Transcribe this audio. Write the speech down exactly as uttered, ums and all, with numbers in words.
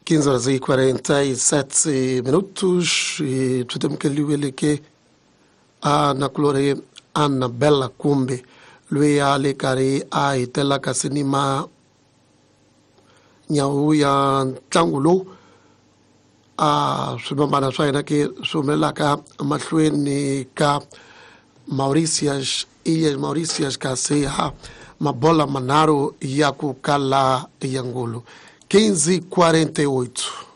quinze horas e quarenta e sete minutos e tudem que ele que a na colore Ana Bella Kumbe lui ale kare a itela kasinima nyau ya tangulo a sumamana swaina ke sumelaka mahlweni ka Mauritius Ilhas Mauritius ka se ha mabola manaro ya kukala yangolo quinze e quarenta e oito.